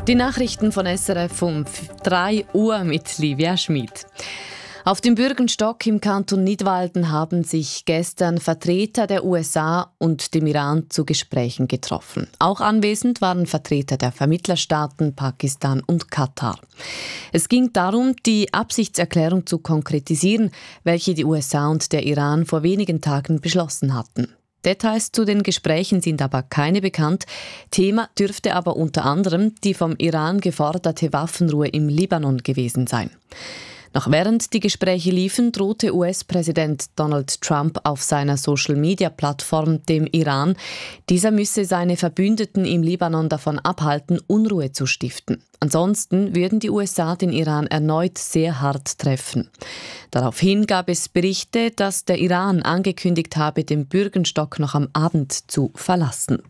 Die Nachrichten von SRF um 3 Uhr mit Livia Schmid. Auf dem Bürgenstock im Kanton Nidwalden haben sich gestern Vertreter der USA und dem Iran zu Gesprächen getroffen. Auch anwesend waren Vertreter der Vermittlerstaaten Pakistan und Katar. Es ging darum, die Absichtserklärung zu konkretisieren, welche die USA und der Iran vor wenigen Tagen beschlossen hatten. Details zu den Gesprächen sind aber keine bekannt. Thema dürfte aber unter anderem die vom Iran geforderte Waffenruhe im Libanon gewesen sein. Noch während die Gespräche liefen, drohte US-Präsident Donald Trump auf seiner Social-Media-Plattform dem Iran, dieser müsse seine Verbündeten im Libanon davon abhalten, Unruhe zu stiften. Ansonsten würden die USA den Iran erneut sehr hart treffen. Daraufhin gab es Berichte, dass der Iran angekündigt habe, den Bürgenstock noch am Abend zu verlassen.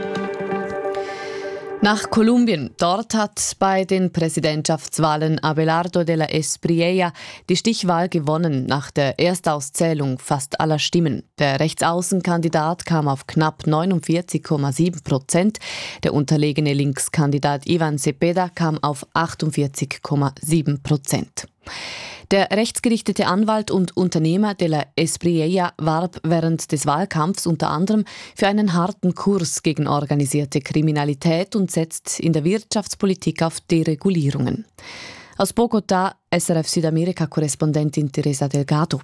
Nach Kolumbien. Dort hat bei den Präsidentschaftswahlen Abelardo de la Espriella die Stichwahl gewonnen, nach der Erstauszählung fast aller Stimmen. Der Rechtsaußenkandidat kam auf knapp 49,7%. Der unterlegene Linkskandidat Ivan Cepeda kam auf 48,7%. Der rechtsgerichtete Anwalt und Unternehmer de la Espriella warb während des Wahlkampfs unter anderem für einen harten Kurs gegen organisierte Kriminalität und setzt in der Wirtschaftspolitik auf Deregulierungen. Aus Bogotá, SRF Südamerika-Korrespondentin Teresa Delgado.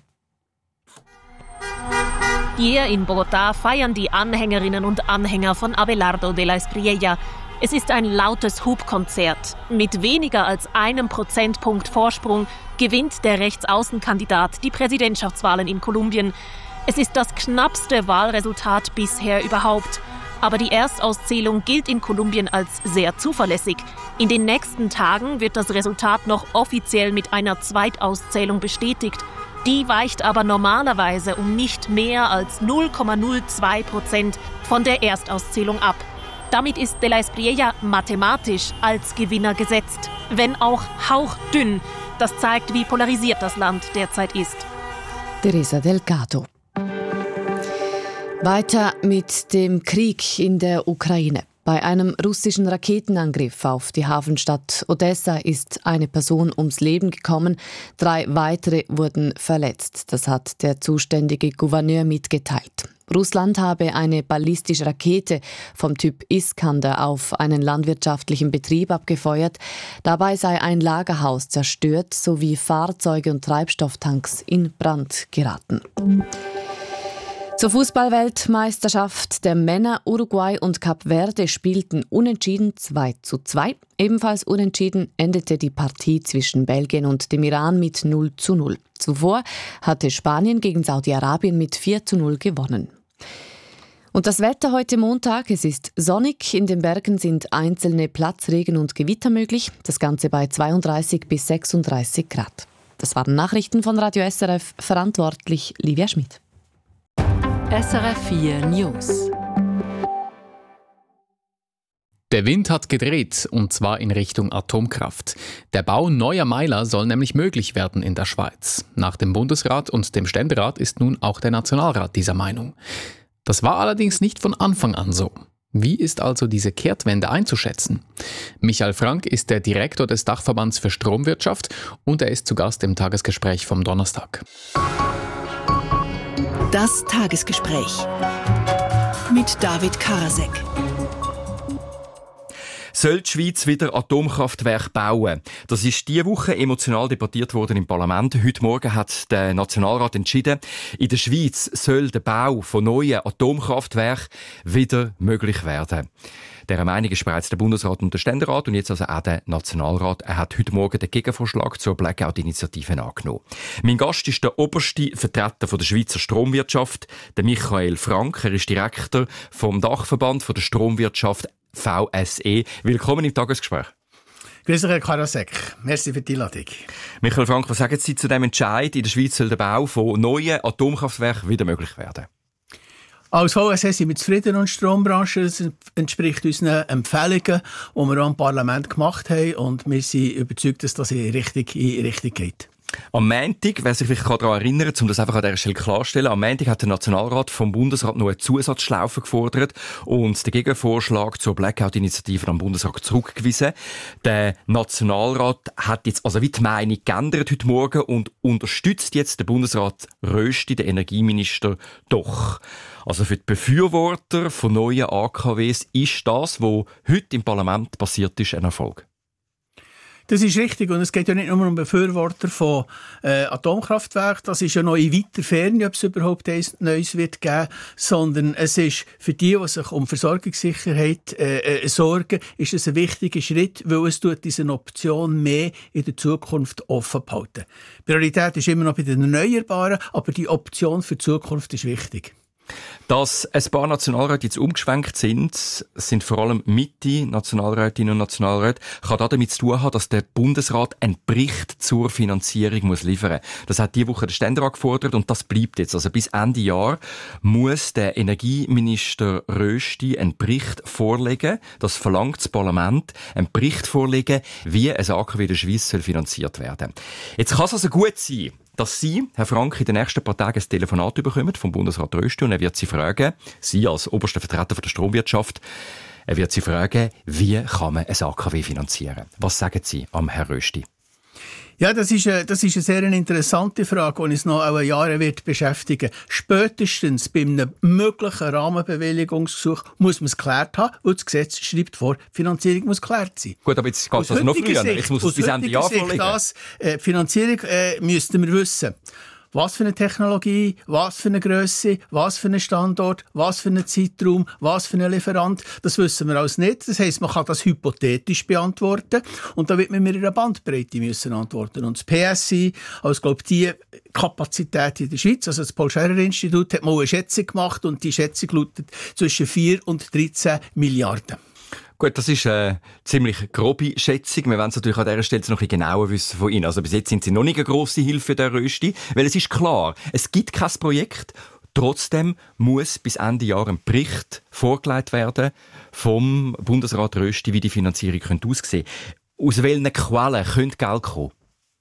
Hier in Bogotá feiern die Anhängerinnen und Anhänger von Abelardo de la Espriella. Es ist ein lautes Hubkonzert. Mit weniger als 1 Prozentpunkt Vorsprung gewinnt der Rechtsaußenkandidat die Präsidentschaftswahlen in Kolumbien. Es ist das knappste Wahlresultat bisher überhaupt. Aber die Erstauszählung gilt in Kolumbien als sehr zuverlässig. In den nächsten Tagen wird das Resultat noch offiziell mit einer Zweitauszählung bestätigt. Die weicht aber normalerweise um nicht mehr als 0,02% von der Erstauszählung ab. Damit ist de la Espriella mathematisch als Gewinner gesetzt, wenn auch hauchdünn. Das zeigt, wie polarisiert das Land derzeit ist. Teresa Delgado. Weiter mit dem Krieg in der Ukraine. Bei einem russischen Raketenangriff auf die Hafenstadt Odessa ist eine Person ums Leben gekommen, 3 weitere wurden verletzt. Das hat der zuständige Gouverneur mitgeteilt. Russland habe eine ballistische Rakete vom Typ Iskander auf einen landwirtschaftlichen Betrieb abgefeuert. Dabei sei ein Lagerhaus zerstört sowie Fahrzeuge und Treibstofftanks in Brand geraten. Zur Fußball-Weltmeisterschaft der Männer. Uruguay und Kap Verde spielten unentschieden 2:2. Ebenfalls unentschieden endete die Partie zwischen Belgien und dem Iran mit 0:0. Zuvor hatte Spanien gegen Saudi-Arabien mit 4:0 gewonnen. Und das Wetter heute Montag, es ist sonnig, in den Bergen sind einzelne Platzregen und Gewitter möglich, das Ganze bei 32 bis 36 Grad. Das waren Nachrichten von Radio SRF, verantwortlich Livia Schmid. SRF 4 News. Der Wind hat gedreht, und zwar in Richtung Atomkraft. Der Bau neuer Meiler soll nämlich möglich werden in der Schweiz. Nach dem Bundesrat und dem Ständerat ist nun auch der Nationalrat dieser Meinung. Das war allerdings nicht von Anfang an so. Wie ist also diese Kehrtwende einzuschätzen? Michael Frank ist der Direktor des Dachverbands für Stromwirtschaft und er ist zu Gast im Tagesgespräch vom Donnerstag. Das Tagesgespräch mit David Karasek. Soll die Schweiz wieder Atomkraftwerke bauen? Das ist diese Woche emotional debattiert worden im Parlament. Heute Morgen hat der Nationalrat entschieden, in der Schweiz soll der Bau von neuen Atomkraftwerken wieder möglich werden. Dieser Meinung ist bereits der Bundesrat und der Ständerat und jetzt also auch der Nationalrat. Er hat heute Morgen den Gegenvorschlag zur Blackout-Initiative angenommen. Mein Gast ist der oberste Vertreter der Schweizer Stromwirtschaft, der Michael Frank. Er ist Direktor vom Dachverband der Stromwirtschaft VSE. Willkommen im Tagesgespräch. Grüß dich, Herr Karasek. Merci für die Einladung. Michael Frank, was sagen Sie zu dem Entscheid, in der Schweiz soll der Bau von neuen Atomkraftwerken wieder möglich werden? Als VSE sind wir zufrieden und die Strombranche. Es entspricht unseren Empfehlungen, die wir am Parlament gemacht haben. Und wir sind überzeugt, dass das in die richtige Richtung geht. Am Montag, wer sich vielleicht daran erinnern kann, um das einfach an dieser Stelle klarzustellen, am Montag hat der Nationalrat vom Bundesrat noch eine Zusatzschlaufe gefordert und den Gegenvorschlag zur Blackout-Initiative am Bundesrat zurückgewiesen. Der Nationalrat hat jetzt also wie die Meinung geändert heute Morgen und unterstützt jetzt den Bundesrat Rösti, den Energieminister, doch. Also für die Befürworter von neuen AKWs ist das, was heute im Parlament passiert ist, ein Erfolg. Das ist richtig. Und es geht ja nicht nur um Befürworter von Atomkraftwerken. Das ist ja noch in weiter Ferne, ob es überhaupt eins Neues wird geben, sondern es ist für die sich um Versorgungssicherheit sorgen, ist es ein wichtiger Schritt, weil es diese Option mehr in der Zukunft offen behalten. Priorität ist immer noch bei den Erneuerbaren, aber die Option für die Zukunft ist wichtig. Dass ein paar Nationalräte jetzt umgeschwenkt sind vor allem Mitte-Nationalrätinnen und Nationalräte, kann damit zu tun haben, dass der Bundesrat einen Bericht zur Finanzierung liefern muss. Das hat diese Woche der Ständerat gefordert und das bleibt jetzt. Also bis Ende Jahr muss der Energieminister Rösti einen Bericht vorlegen. Das verlangt das Parlament, einen Bericht vorlegen, wie ein AKW in der Schweiz finanziert werden soll. Jetzt kann es also gut sein, dass Sie, Herr Frank, in den nächsten paar Tagen ein Telefonat bekommen vom Bundesrat Rösti und er wird Sie fragen, Sie als oberster Vertreter der Stromwirtschaft, er wird Sie fragen, wie kann man ein AKW finanzieren? Was sagen Sie am Herrn Rösti? Ja, das ist eine sehr interessante Frage, die uns noch auch Jahre wird beschäftigen. Spätestens bei einem möglichen Rahmenbewilligungsgesuch muss man es geklärt haben, weil das Gesetz schreibt vor, die Finanzierung muss geklärt sein. Gut, aber jetzt geht es also noch früher. Jetzt muss es bis Ende Jahr vorliegen. Die Finanzierung müssten wir wissen. Was für eine Technologie, was für eine Grösse, was für einen Standort, was für einen Zeitraum, was für einen Lieferant, das wissen wir alles nicht. Das heisst, man kann das hypothetisch beantworten und da wird man mit einer Bandbreite müssen antworten. Und das PSI, also glaube die Kapazität in der Schweiz, also das Paul-Scherrer-Institut, hat mal eine Schätzung gemacht und die Schätzung lautet zwischen 4 und 13 Milliarden. Gut, das ist eine ziemlich grobe Schätzung. Wir wollen es natürlich an dieser Stelle noch ein bisschen genauer wissen von Ihnen. Also bis jetzt sind Sie noch nicht eine grosse Hilfe für den Rösti, weil es ist klar, es gibt kein Projekt. Trotzdem muss bis Ende Jahr ein Bericht vorgelegt werden vom Bundesrat Rösti, wie die Finanzierung aussehen könnte. Aus welchen Quellen könnte Geld kommen?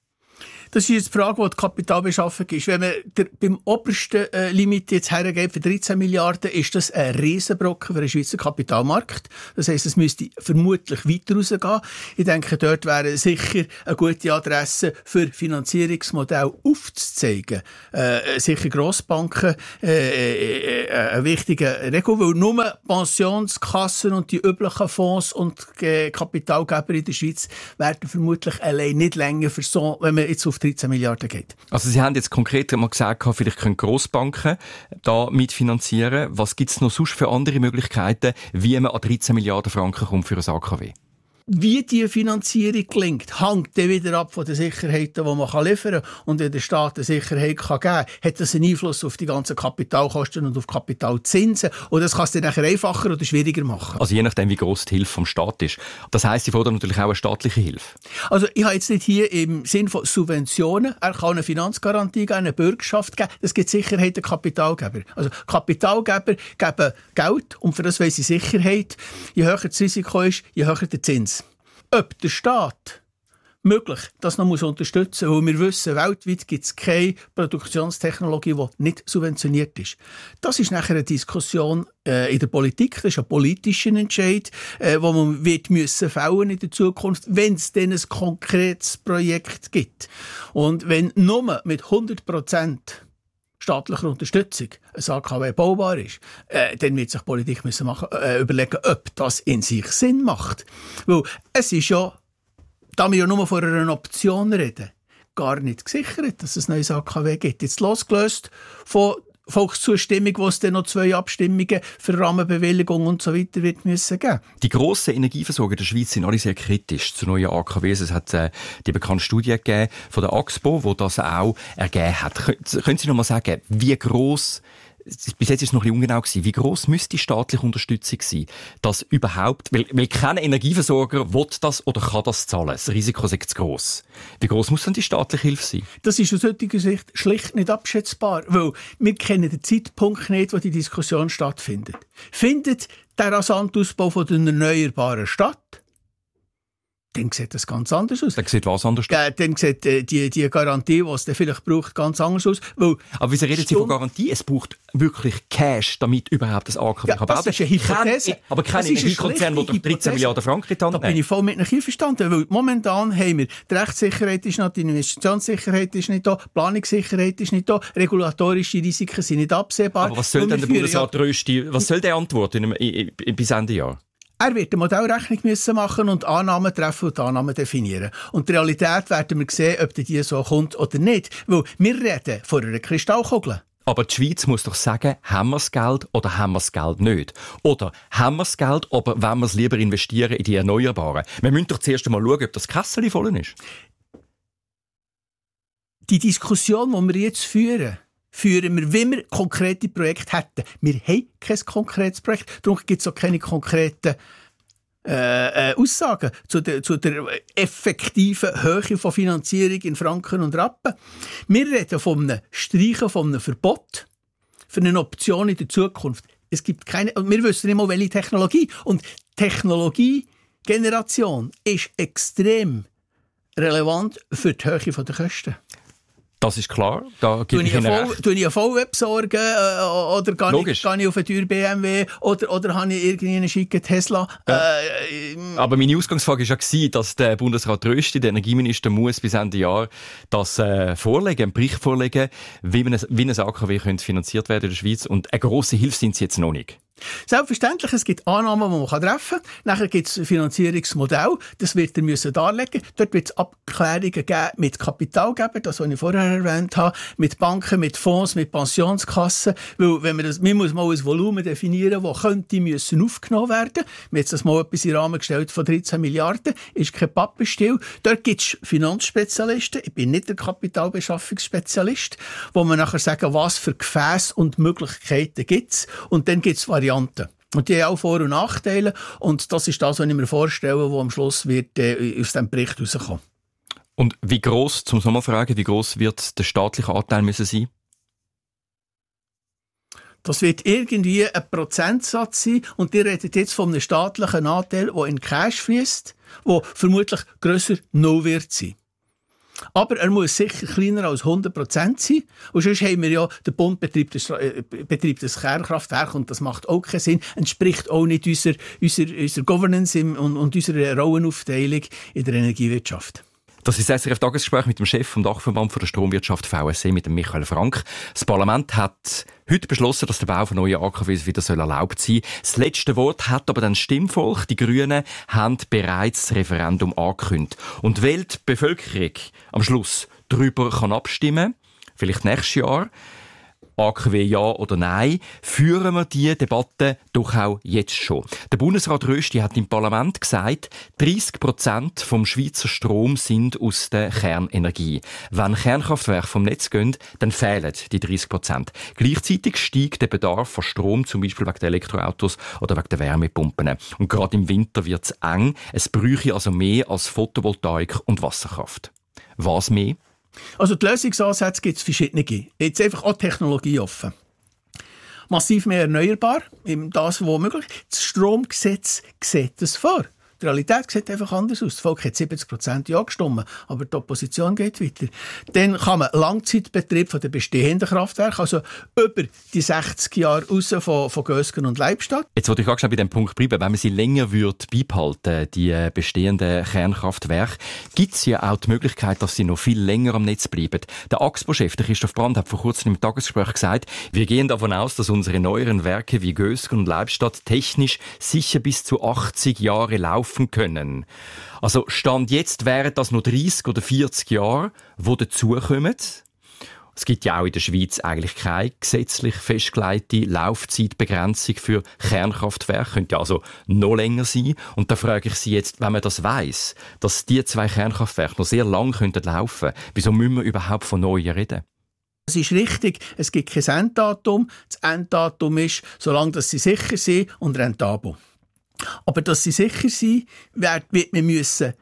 Das ist jetzt die Frage, die Kapitalbeschaffung ist. Wenn man beim obersten Limit jetzt hergeht für 13 Milliarden, ist das ein Riesenbrocken für den Schweizer Kapitalmarkt. Das heisst, es müsste vermutlich weiter rausgehen. Ich denke, dort wäre sicher eine gute Adresse für Finanzierungsmodelle aufzuzeigen. Sicher Grossbanken ein wichtiger Regel, weil nur Pensionskassen und die üblichen Fonds und Kapitalgeber in der Schweiz werden vermutlich allein nicht länger versorgen, wenn man jetzt auf 13 Milliarden geht. Also Sie haben jetzt konkret mal gesagt, vielleicht können Grossbanken da mitfinanzieren. Was gibt es noch sonst für andere Möglichkeiten, wie man an 13 Milliarden Franken kommt für ein AKW? Wie die Finanzierung gelingt, hängt dann wieder ab von den Sicherheiten, die man liefern kann. Und wenn der Staat eine Sicherheit geben kann, hat das einen Einfluss auf die ganzen Kapitalkosten und auf Kapitalzinsen. Und das kann es dann nachher einfacher oder schwieriger machen. Also je nachdem, wie gross die Hilfe vom Staat ist. Das heisst, Sie fordern natürlich auch eine staatliche Hilfe. Also ich habe jetzt nicht hier im Sinn von Subventionen. Er kann eine Finanzgarantie geben, eine Bürgschaft geben. Das gibt Sicherheit den Kapitalgeber. Also Kapitalgeber geben Geld und für das wollen sie Sicherheit. Je höher das Risiko ist, je höher der Zins. Ob der Staat möglich das noch unterstützen muss, weil wir wissen, weltweit gibt es keine Produktionstechnologie, die nicht subventioniert ist. Das ist nachher eine Diskussion in der Politik, das ist ein politischer Entscheid, wo man wird müssen fällen in der Zukunft, wenn es dann ein konkretes Projekt gibt. Und wenn nur mit 100% staatlicher Unterstützung ein AKW baubar ist, dann wird sich die Politik müssen überlegen, ob das in sich Sinn macht. Weil es ist ja, da wir ja nur von einer Option reden, gar nicht gesichert, dass es ein neues AKW gibt. Jetzt losgelöst von Volkszustimmung, wo es dann noch 2 Abstimmungen für Rahmenbewilligung und so weiter wird müssen geben. Die grossen Energieversorger der Schweiz sind alle sehr kritisch zu neuen AKWs. Es hat die bekannte Studie gegeben von der AXPO, die das auch ergeben hat. Können Sie noch mal sagen, wie gross, bis jetzt ist es noch ein bisschen ungenau gewesen, wie gross müsste die staatliche Unterstützung sein, dass überhaupt, weil kein Energieversorger will das oder kann das zahlen. Das Risiko ist zu gross. Wie gross muss dann die staatliche Hilfe sein? Das ist aus heutiger Sicht schlicht nicht abschätzbar, weil wir kennen den Zeitpunkt nicht, wo die Diskussion stattfindet. Findet der rasante Ausbau von den Erneuerbaren statt? dann sieht das ganz anders aus. Dann sieht was anders aus? Dann sieht die Garantie, die es dann vielleicht braucht, ganz anders aus. Weil aber wieso reden Sie von Garantie? Es braucht wirklich Cash, damit überhaupt das AKW kann bauen. Das ist eine Hypothese. Aber kein Energiekonzern, der durch 13 Milliarden Franken in die Hand nimmt. Da bin ich voll mit Ihnen einverstanden, weil momentan haben wir die Rechtssicherheit ist nicht, die Investitionssicherheit ist nicht da, die Planungssicherheit ist nicht da, regulatorische Risiken sind nicht absehbar. Aber was soll denn der Bundesrat Rösti, was soll der antworten bis Ende Jahr? Er wird eine Modellrechnung müssen machen und Annahmen treffen und Annahmen definieren. Und die Realität werden wir sehen, ob die so kommt oder nicht. Weil wir reden von einer Kristallkugel. Aber die Schweiz muss doch sagen, haben wir das Geld oder haben wir das Geld nicht? Oder haben wir das Geld, aber wollen wir es lieber investieren in die Erneuerbaren? Wir müssen doch zuerst einmal schauen, ob das Kässeli voll ist. Die Diskussion, die wir jetzt führen wir, wie wir konkrete Projekte hätten. Wir haben kein konkretes Projekt, darum gibt es auch keine konkreten Aussagen zu der effektiven Höhe von Finanzierung in Franken und Rappen. Wir reden von einem Streichen, von einem Verbot für eine Option in der Zukunft. Es gibt keine, wir wissen nicht mal, welche Technologie. Und Technologiegeneration ist extrem relevant für die Höhe der Kosten. Das ist klar. Da gebe ich Ihnen recht. Tue ich eine VW besorgen oder gehe ich auf einen teuren BMW oder habe ich irgendwie einen schicken Tesla? Ja. Aber meine Ausgangsfrage war ja, dass der Bundesrat Rösti, der Energieminister, muss bis Ende Jahr das vorlegen, einen Bericht vorlegen, wie ein AKW finanziert werden in der Schweiz. Und eine grosse Hilfe sind sie jetzt noch nicht. Selbstverständlich, es gibt Annahmen, die man treffen kann. Nachher gibt es ein Finanzierungsmodell, das wird er darlegen müssen. Dort wird es Abklärungen geben mit Kapitalgebern, das, was ich vorher erwähnt habe, mit Banken, mit Fonds, mit Pensionskassen. Weil, wenn man muss mal ein Volumen definieren, das könnte aufgenommen werden. Wir haben jetzt das mal etwas in den Rahmen gestellt von 13 Milliarden, ist kein Pappenstiel. Dort gibt es Finanzspezialisten, ich bin nicht der Kapitalbeschaffungsspezialist, wo man nachher sagen, was für Gefäße und Möglichkeiten gibt es. Und dann gibt es Varianten. Und die haben auch Vor- und Nachteile. Und das ist das, was ich mir vorstelle, was am Schluss wird, aus diesem Bericht herauskommen. Und wie gross, zum Sommerfragen, wie gross wird der staatliche Anteil müssen sein? Das wird irgendwie ein Prozentsatz sein. Und ihr redet jetzt von einem staatlichen Anteil, der in Cash fließt, der vermutlich grösser noch wird sein. Aber er muss sicher kleiner als 100% sein. Und sonst haben wir ja, der Bund betreibt das Kernkraftwerk und das macht auch keinen Sinn. Entspricht auch nicht unserer Governance und unserer Rollenaufteilung in der Energiewirtschaft. Das ist das SRF-Tagesgespräch mit dem Chef vom Dachverband der Stromwirtschaft VSE, mit dem Michael Frank. Das Parlament hat heute beschlossen, dass der Bau von neuen AKWs wieder erlaubt sein soll. Das letzte Wort hat aber dann das Stimmvolk. Die Grünen haben bereits das Referendum angekündigt. Und weil die Bevölkerung am Schluss darüber abstimmen kann, vielleicht nächstes Jahr, AKW ja oder nein, führen wir diese Debatte doch auch jetzt schon. Der Bundesrat Rösti hat im Parlament gesagt, 30% vom Schweizer Strom sind aus der Kernenergie. Wenn Kernkraftwerke vom Netz gehen, dann fehlen die 30%. Gleichzeitig steigt der Bedarf von Strom, zum Beispiel wegen der Elektroautos oder wegen der Wärmepumpen. Und gerade im Winter wird es eng. Es bräuchte also mehr als Photovoltaik und Wasserkraft. Was mehr? Also die Lösungsansätze gibt es verschiedene. Jetzt einfach auch Technologie offen. Massiv mehr erneuerbar, das, was möglich ist. Das Stromgesetz sieht das vor. Die Realität sieht einfach anders aus. Das Volk hat 70% Ja gestimmt, aber die Opposition geht weiter. Dann kann man Langzeitbetrieb von den bestehenden Kraftwerken, also über die 60 Jahre raus von Gösgen und Leibstadt. Jetzt wollte ich gerade bei dem Punkt bleiben. Wenn man sie länger beibehalten, die bestehenden Kernkraftwerke, gibt es ja auch die Möglichkeit, dass sie noch viel länger am Netz bleiben. Der AXPO-Chef, Christoph Brand, hat vor kurzem im Tagesgespräch gesagt, wir gehen davon aus, dass unsere neueren Werke wie Gösgen und Leibstadt technisch sicher bis zu 80 Jahre laufen können. Also Stand jetzt wären das noch 30 oder 40 Jahre, die dazukommen. Es gibt ja auch in der Schweiz eigentlich keine gesetzlich festgelegte Laufzeitbegrenzung für Kernkraftwerke. Könnte also noch länger sein. Und da frage ich Sie jetzt, wenn man das weiss, dass die 2 Kernkraftwerke noch sehr lang laufen könnten, wieso müssen wir überhaupt von neuen reden? Es ist richtig, es gibt kein Enddatum. Das Enddatum ist, solange sie sicher sind und rentabel. Aber dass sie sicher sind, wird man müssen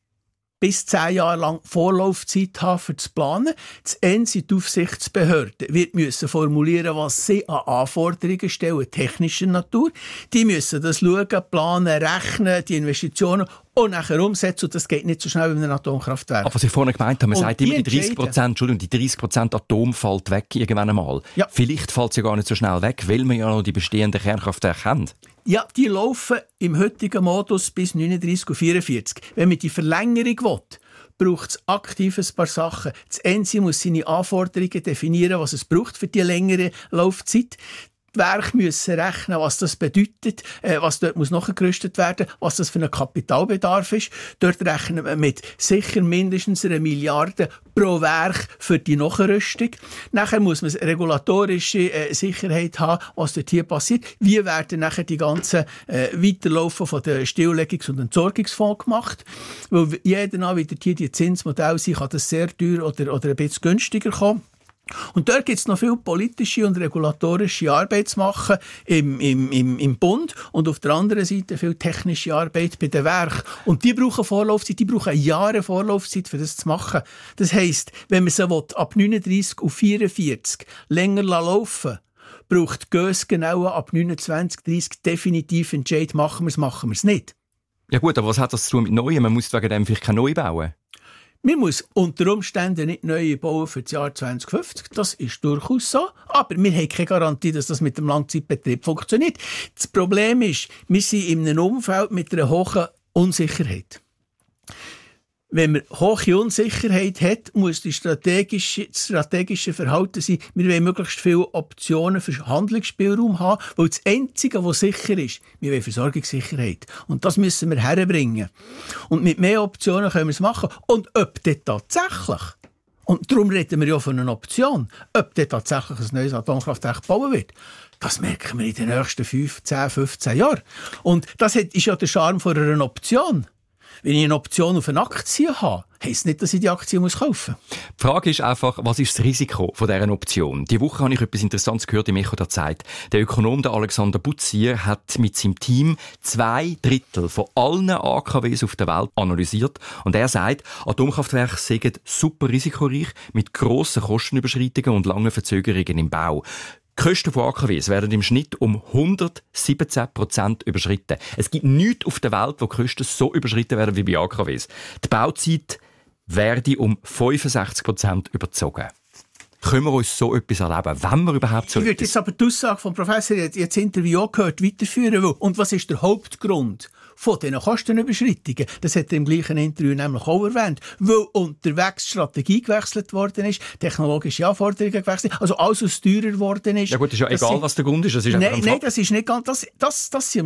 bis 10 Jahre lang Vorlaufzeit haben, für zu planen. Das ENSI, die Aufsichtsbehörde, wird müssen formulieren, was sie an Anforderungen stellen, technischer Natur. Die müssen das schauen, planen, rechnen, die Investitionen und nachher umsetzen. Und das geht nicht so schnell wie mit einem Atomkraftwerk. Aber was ich vorhin gemeint habe, man sagt immer, die 30%, die 30% Atom fällt weg irgendwann einmal. Ja. Vielleicht fällt es ja gar nicht so schnell weg, weil wir ja noch die bestehenden Kernkraftwerke haben. Ja, die laufen im heutigen Modus bis 39 und 44. Wenn man die Verlängerung will, braucht es aktiv ein paar Sachen. Das Enzym muss seine Anforderungen definieren, was es braucht für die längere Laufzeit. Die Werke müssen rechnen, was das bedeutet, was dort muss nachgerüstet werden, was das für ein Kapitalbedarf ist. Dort rechnen wir mit sicher mindestens 1 Milliarde pro Werk für die Nachrüstung. Nachher muss man regulatorische Sicherheit haben, was dort hier passiert. Wie werden nachher die ganzen Weiterlaufen von der Stilllegungs- und Entsorgungsfonds gemacht? Weil jeder wieder hier die Zinsmodelle sein, kann das sehr teuer oder ein bisschen günstiger kommen. Und dort gibt es noch viel politische und regulatorische Arbeit zu machen im Bund und auf der anderen Seite viel technische Arbeit bei den Werken. Und die brauchen Vorlaufzeit, die brauchen Jahre Vorlaufzeit, für das zu machen. Das heisst, wenn man sie ab 39 und 44 länger laufen braucht Gös genau ab 29, 30 definitiv Entscheid, machen wir es nicht. Ja gut, aber was hat das zu tun mit Neuen? Man muss wegen dem vielleicht kein Neu bauen. Man muss unter Umständen nicht neue bauen für das Jahr 2050. Das ist durchaus so. Aber wir haben keine Garantie, dass das mit dem Langzeitbetrieb funktioniert. Das Problem ist, wir sind in einem Umfeld mit einer hohen Unsicherheit. Wenn man hohe Unsicherheit hat, muss das strategische Verhalten sein, wir wollen möglichst viele Optionen für Handlungsspielraum haben, weil das Einzige, was sicher ist, wir wollen Versorgungssicherheit. Und das müssen wir herbringen. Und mit mehr Optionen können wir es machen. Und ob das tatsächlich, und darum reden wir ja von einer Option, ob das tatsächlich ein neues Atomkraftwerk gebaut wird, das merken wir in den nächsten 5, 10, 15 Jahren. Und das ist ja der Charme von einer Option. Wenn ich eine Option auf eine Aktie habe, heisst nicht, dass ich die Aktie kaufen muss. Die Frage ist einfach, was ist das Risiko von dieser Option? Diese Woche habe ich etwas Interessantes gehört im Echo der Zeit. Der Ökonom der Alexander Butzier hat mit seinem Team 2/3 von allen AKWs auf der Welt analysiert. Und er sagt, Atomkraftwerke seien super risikoreich mit grossen Kostenüberschreitungen und langen Verzögerungen im Bau. Die Kosten von AKWs werden im Schnitt um 117% überschritten. Es gibt nichts auf der Welt, wo die Kosten so überschritten werden wie bei AKWs. Die Bauzeit werde um 65% überzogen. Können wir uns so etwas erleben, wenn wir überhaupt so etwas... Ich würde jetzt aber die Aussage vom Professor, jetzt das Interview auch gehört, weiterführen. Und was ist der Hauptgrund von diesen Kostenüberschreitungen? Das hat er im gleichen Interview nämlich auch erwähnt. Weil unterwegs die Strategie gewechselt worden ist, technologische Anforderungen gewechselt, also alles, was teurer geworden ist. Ja gut, ist ja egal, was der Grund ist. Das ist nein, das ist nicht ganz... Das sind